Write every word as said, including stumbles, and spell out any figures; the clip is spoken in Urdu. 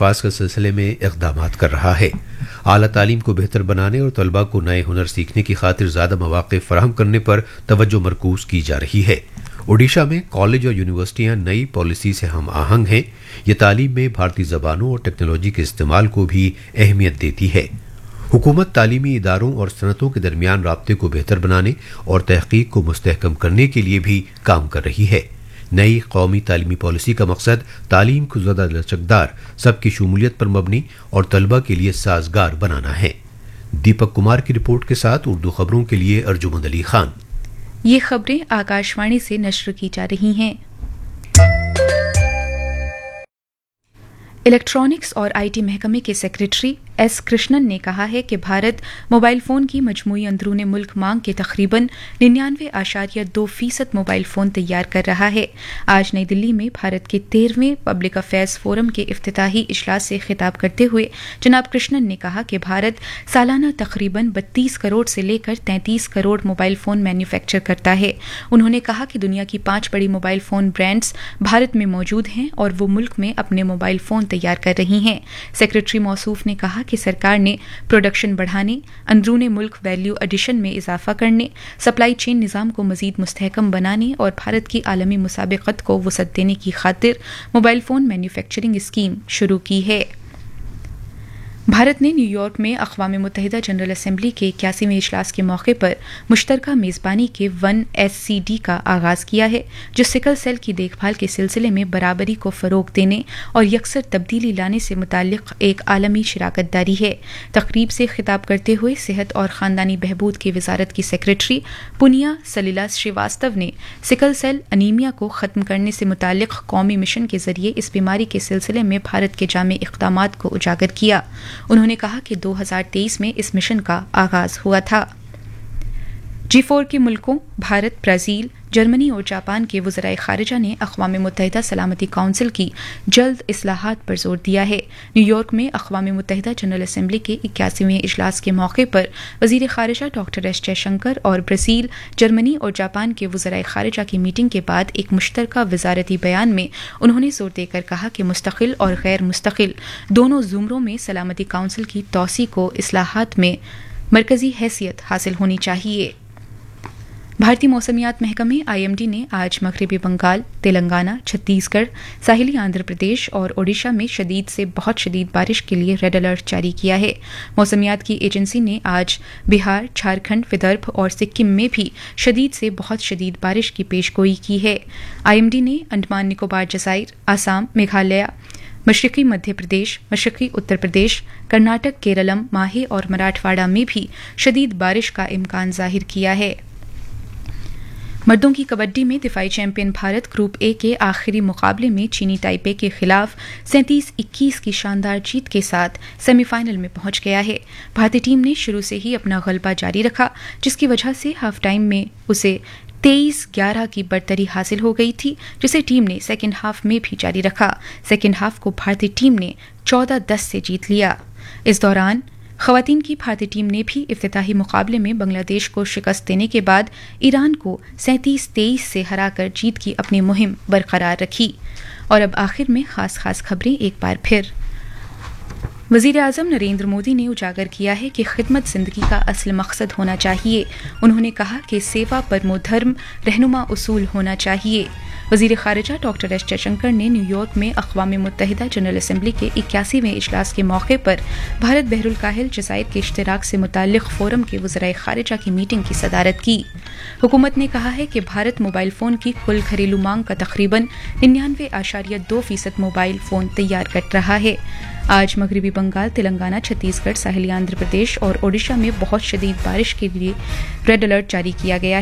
حفاظ کے سلسلے میں اقدامات کر رہا ہے. اعلیٰ تعلیم کو بہتر بنانے اور طلباء کو نئے ہنر سیکھنے کی خاطر زیادہ مواقع فراہم کرنے پر توجہ مرکوز کی جا رہی ہے. اوڈیشہ میں کالج اور یونیورسٹیاں نئی پالیسی سے ہم آہنگ ہیں. یہ تعلیم میں بھارتی زبانوں اور ٹیکنالوجی کے استعمال کو بھی اہمیت دیتی ہے. حکومت تعلیمی اداروں اور صنعتوں کے درمیان رابطے کو بہتر بنانے اور تحقیق کو مستحکم کرنے کے لیے بھی کام کر رہی ہے. نئی قومی تعلیمی پالیسی کا مقصد تعلیم کو زیادہ لچکدار، سب کی شمولیت پر مبنی اور طلباء کے لیے سازگار بنانا ہے. دیپک کمار کی رپورٹ کے ساتھ اردو خبروں کے لیے ارجمند علی خان. یہ خبریں آکاشوانی سے نشر کی جا رہی ہیں. الیکٹرانکس اور آئی ٹی محکمے کے سیکریٹری ایس کرشنن نے کہا ہے کہ بھارت موبائل فون کی مجموعی اندرون ملک مانگ کے تقریباً ننانوے اشاریہ دو فیصد موبائل فون تیار کر رہا ہے. آج نئی دلی میں بھارت کے تیرہویں پبلک افیئرز فورم کے افتتاحی اجلاس سے خطاب کرتے ہوئے جناب کرشنن نے کہا کہ بھارت سالانہ تقریباً بتیس کروڑ سے لے کر تینتیس کروڑ موبائل فون مینوفیکچر کرتا ہے. انہوں نے کہا کہ دنیا کی پانچ بڑی موبائل فون برانڈز بھارت میں موجود ہیں اور وہ ملک میں اپنے موبائل فون تیار کر رہی ہیں. سیکریٹری موصوف نے کہا کہ سرکار نے پروڈکشن بڑھانے، اندرون ملک ویلیو ایڈیشن میں اضافہ کرنے، سپلائی چین نظام کو مزید مستحکم بنانے اور بھارت کی عالمی مسابقت کو وسعت دینے کی خاطر موبائل فون مینوفیکچرنگ اسکیم شروع کی ہے. بھارت نے نیو یارک میں اقوام متحدہ جنرل اسمبلی کے اکیاسویں اجلاس کے موقع پر مشترکہ میزبانی کے ون ایس سی ڈی کا آغاز کیا ہے، جو سکل سیل کی دیکھ بھال کے سلسلے میں برابری کو فروغ دینے اور یکسر تبدیلی لانے سے متعلق ایک عالمی شراکت داری ہے. تقریب سے خطاب کرتے ہوئے صحت اور خاندانی بہبود کی وزارت کی سیکریٹری پونیا سلیلا شریواستو نے سکل سیل انیمیا کو ختم کرنے سے متعلق قومی مشن کے ذریعے اس بیماری کے سلسلے میں بھارت کے جامع اقدامات کو اجاگر کیا. انہوں نے کہا کہ دو ہزار تیئیس میں اس مشن کا آغاز ہوا تھا. جی فور کے ملکوں بھارت، برازیل، جرمنی اور جاپان کے وزرائے خارجہ نے اقوام متحدہ سلامتی کونسل کی جلد اصلاحات پر زور دیا ہے. نیو یارک میں اقوام متحدہ جنرل اسمبلی کے اکیاسویں اجلاس کے موقع پر وزیر خارجہ ڈاکٹر ایس جے شنکر اور برازیل، جرمنی اور جاپان کے وزرائے خارجہ کی میٹنگ کے بعد ایک مشترکہ وزارتی بیان میں انہوں نے زور دے کر کہا کہ مستقل اور غیر مستقل دونوں زمروں میں سلامتی کونسل کی توسیع کو اصلاحات میں مرکزی حیثیت حاصل ہونی چاہیے. بھارتی موسمیات محکمے آئی ایم ڈی نے آج مغربی بنگال، تلنگانہ، چھتیس گڑھ، ساحلی آندھرا پردیش اور اوڈیشہ میں شدید سے بہت شدید بارش کے لیے ریڈ الرٹ جاری کیا ہے. موسمیات کی ایجنسی نے آج بہار، جھارکھنڈ، ودربھ اور سکم میں بھی شدید سے بہت شدید بارش کی پیش گوئی کی ہے. آئی ایم ڈی نے انڈمان نکوبار جزائر، آسام، میگھالیہ، مشرقی مدھیہ پردیش، مشرقی اتر پردیش، کرناٹک، کیرلم، ماہے اور مراٹھواڑہ میں بھی شدید بارش کا امکان ظاہر کیا ہے. مردوں کی کبڈی میں دفاعی چیمپئن بھارت گروپ اے کے آخری مقابلے میں چینی تائپے کے خلاف سینتیس اکیس کی شاندار جیت کے ساتھ سیمی فائنل میں پہنچ گیا ہے. بھارتی ٹیم نے شروع سے ہی اپنا غلبہ جاری رکھا، جس کی وجہ سے ہاف ٹائم میں اسے تیئیس گیارہ کی برتری حاصل ہو گئی تھی، جسے ٹیم نے سیکنڈ ہاف میں بھی جاری رکھا. سیکنڈ ہاف کو بھارتی ٹیم نے چودہ دس سے جیت لیا. اس دوران خواتین کی بھارتی ٹیم نے بھی افتتاحی مقابلے میں بنگلہ دیش کو شکست دینے کے بعد ایران کو سینتیس تیئیس سے ہرا کر جیت کی اپنی مہم برقرار رکھی. اور اب آخر میں خاص خاص خبریں ایک بار پھر. وزیر اعظم نریندر مودی نے اجاگر کیا ہے کہ خدمت زندگی کا اصل مقصد ہونا چاہیے. انہوں نے کہا کہ سیوا پرمو دھرم رہنما اصول ہونا چاہیے. وزیر خارجہ ڈاکٹر ایس جے شنکر نے نیو یارک میں اقوام متحدہ جنرل اسمبلی کے اکیاسویں اجلاس کے موقع پر بھارت بحر الکاہل جزائر کے اشتراک سے متعلق فورم کے وزرائے خارجہ کی میٹنگ کی صدارت کی. حکومت نے کہا ہے کہ بھارت موبائل فون کی کل گھریلو مانگ کا تقریباً ننانوے اشاریہ دو فیصد موبائل فون تیار کر رہا ہے. آج مغربی بنگال، تلنگانہ، چھتیس گڑھ، ساحلی آندھرا پردیش اور اوڈیشہ میں بہت شدید بارش کے لیے ریڈ الرٹ جاری کیا گیا ہے.